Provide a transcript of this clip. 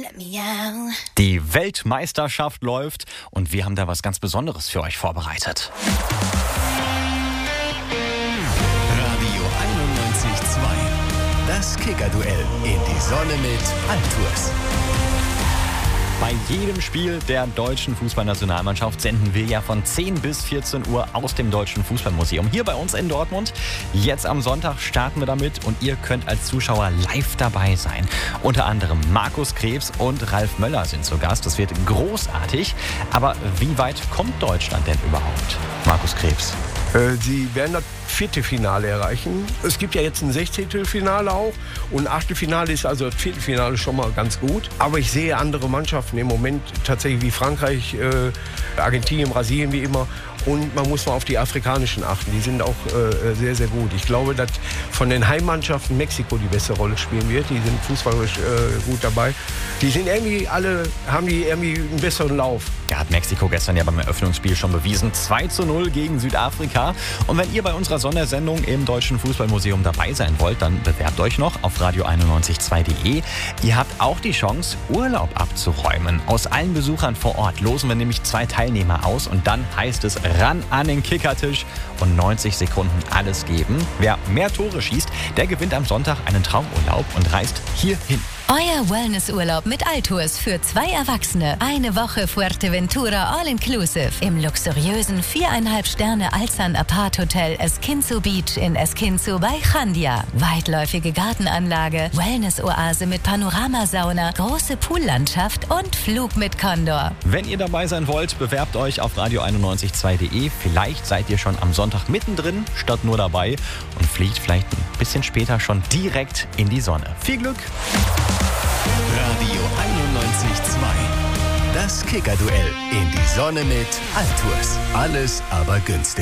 Die Weltmeisterschaft läuft und wir haben da was ganz Besonderes für euch vorbereitet. Radio 91.2. Das Kicker-Duell in die Sonne mit Altours. Bei jedem Spiel der deutschen Fußballnationalmannschaft senden wir ja von 10 bis 14 Uhr aus dem Deutschen Fußballmuseum hier bei uns in Dortmund. Jetzt am Sonntag starten wir damit und ihr könnt als Zuschauer live dabei sein. Unter anderem Markus Krebs und Ralf Möller sind zu Gast. Das wird großartig. Aber wie weit kommt Deutschland denn überhaupt? Markus Krebs. Sie werden das Viertelfinale erreichen. Es gibt ja jetzt ein 16. auch und ein Achtelfinale ist also das Viertelfinale schon mal ganz gut. Aber ich sehe andere Mannschaften im Moment tatsächlich wie Frankreich, Argentinien, Brasilien wie immer. Und man muss mal auf die afrikanischen achten. Die sind auch sehr, sehr gut. Ich glaube, dass von den Heimmannschaften Mexiko die beste Rolle spielen wird. Die sind fußballerisch gut dabei. Die sind irgendwie haben die irgendwie einen besseren Lauf. Ja, hat Mexiko gestern ja beim Eröffnungsspiel schon bewiesen. 2:0 gegen Südafrika. Und wenn ihr bei unserer Sondersendung im Deutschen Fußballmuseum dabei sein wollt, dann bewerbt euch noch auf radio912.de. Ihr habt auch die Chance, Urlaub abzuräumen. Aus allen Besuchern vor Ort losen wir nämlich 2 Teilnehmer aus und dann heißt es ran an den Kickertisch und 90 Sekunden alles geben. Wer mehr Tore schießt, der gewinnt am Sonntag einen Traumurlaub und reist hierhin. Euer Wellnessurlaub mit Altours für 2 Erwachsene. Eine Woche Fuerteventura All-Inclusive im luxuriösen 4,5 Sterne Alzan Apart Hotel Esquinzo Beach in Esquinzo bei Chandia. Weitläufige Gartenanlage, Wellness-Oase mit Panoramasauna, große Poollandschaft und Flug mit Condor. Wenn ihr dabei sein wollt, bewerbt euch auf radio912.de. Vielleicht seid ihr schon am Sonntag mittendrin, statt nur dabei und fliegt vielleicht ein bisschen später schon direkt in die Sonne. Viel Glück! Radio 91.2. Das Kicker-Duell in die Sonne mit Altours. Alles aber günstig.